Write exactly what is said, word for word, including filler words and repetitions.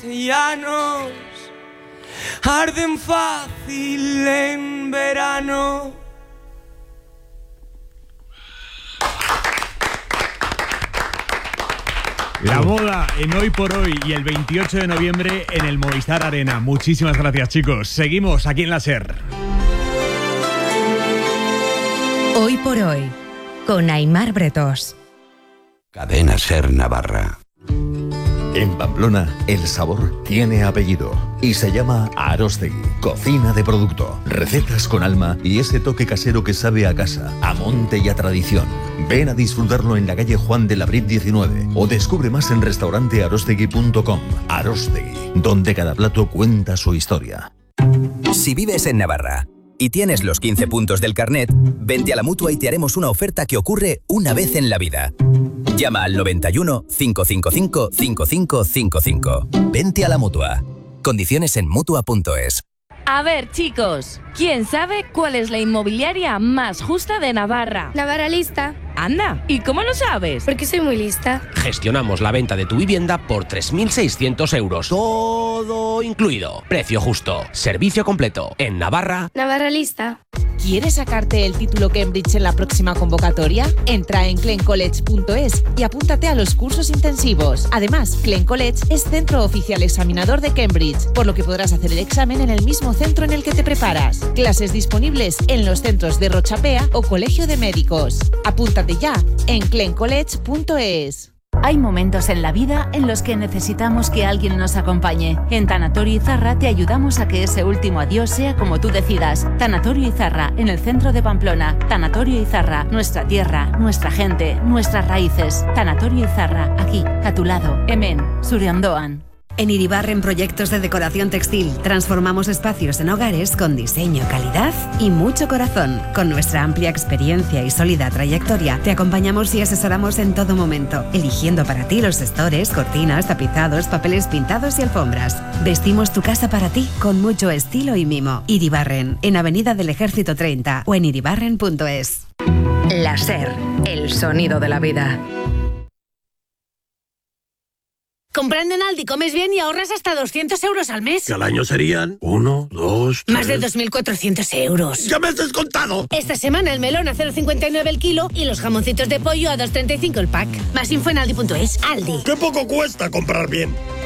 Llanos arden fácil en verano. La boda en Hoy por Hoy y el veintiocho de noviembre en el Movistar Arena. Muchísimas gracias, chicos. Seguimos aquí en la SER. Hoy por Hoy, con Aimar Bretós. Cadena SER Navarra. En Pamplona, el sabor tiene apellido y se llama Aróstegui. Cocina de producto, recetas con alma y ese toque casero que sabe a casa, a monte y a tradición. Ven a disfrutarlo en la calle Juan de Labrit diecinueve o descubre más en restaurante arostegui punto com. Aróstegui, donde cada plato cuenta su historia. Si vives en Navarra y tienes los quince puntos del carnet, vente a la Mutua y te haremos una oferta que ocurre una vez en la vida. Llama al noventa y uno, cinco cinco cinco, cinco cinco cinco cinco. Vente a la Mutua. Condiciones en mutua punto es. A ver, chicos, ¿quién sabe cuál es la inmobiliaria más justa de Navarra? Navarra Lista. Anda, ¿y cómo lo sabes? Porque soy muy lista. Gestionamos la venta de tu vivienda por tres mil seiscientos euros. Todo incluido. Precio justo. Servicio completo. En Navarra. Navarra Lista. ¿Quieres sacarte el título Cambridge en la próxima convocatoria? Entra en clen college punto es y apúntate a los cursos intensivos. Además, Clen College es centro oficial examinador de Cambridge, por lo que podrás hacer el examen en el mismo centro en el que te preparas. Clases disponibles en los centros de Rochapea o Colegio de Médicos. Apúntate ya en clen college punto es. Hay momentos en la vida en los que necesitamos que alguien nos acompañe. En Tanatorio Izarra te ayudamos a que ese último adiós sea como tú decidas. Tanatorio Izarra, en el centro de Pamplona. Tanatorio Izarra, nuestra tierra, nuestra gente, nuestras raíces. Tanatorio Izarra, aquí, a tu lado. Hemen, zure ondoan. En Iribarren Proyectos de Decoración Textil transformamos espacios en hogares con diseño, calidad y mucho corazón. Con nuestra amplia experiencia y sólida trayectoria te acompañamos y asesoramos en todo momento, eligiendo para ti los estores, cortinas, tapizados, papeles pintados y alfombras. Vestimos tu casa para ti con mucho estilo y mimo. Iribarren, en Avenida del Ejército treinta o en iribarren punto es. La SER, el sonido de la vida. Comprando en Aldi comes bien y ahorras hasta doscientos euros al mes. Que al año serían uno, dos, tres... Más de dos mil cuatrocientos euros. ¡Ya me has descontado! Esta semana el melón a cero coma cincuenta y nueve el kilo y los jamoncitos de pollo a dos coma treinta y cinco el pack. Más info en aldi punto es. Aldi. ¡Qué poco cuesta comprar bien!